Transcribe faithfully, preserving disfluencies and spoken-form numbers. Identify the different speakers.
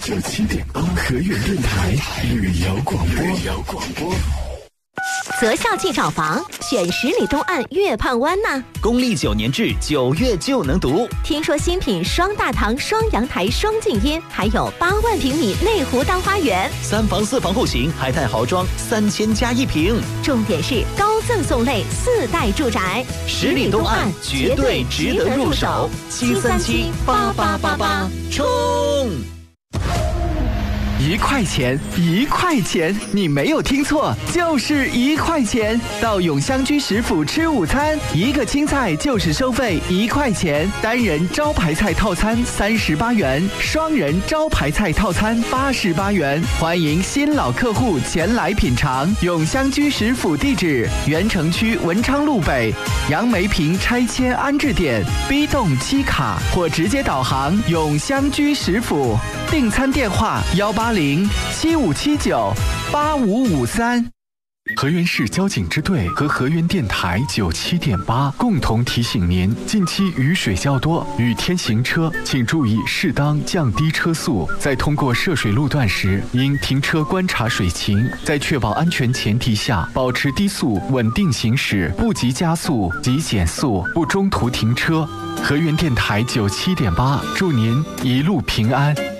Speaker 1: 九七点八河源电台旅游广播。旅游广播。
Speaker 2: 择校即找房，选十里东岸月畔湾呐。
Speaker 3: 公历九年制，九月就能读。
Speaker 2: 听说新品双大堂、双阳台、双静音，还有八万平米内湖当花园，
Speaker 3: 三房四房户型，还带豪装，三千加一平。
Speaker 2: 重点是高赠送类四代住宅，
Speaker 3: 十里东岸绝对值得入手。七三七八八八八，冲！
Speaker 4: 一块钱，一块钱，你没有听错，就是一块钱。到永香居食府吃午餐，一个青菜就是收费一块钱，单人招牌菜套餐三十八元，双人招牌菜套餐八十八元。欢迎新老客户前来品尝。永香居食府地址：原城区文昌路北杨梅坪拆迁安置点 B 栋七卡，或直接导航永香居食府。订餐电话：幺八零七五七九八五五三。
Speaker 1: 河源市交警支队和河源电台九七点八共同提醒您：近期雨水较多，雨天行车请注意适当降低车速。在通过涉水路段时，应停车观察水情，在确保安全前提下，保持低速稳定行驶，不急加速，急减速，不中途停车。河源电台九七点八，祝您一路平安。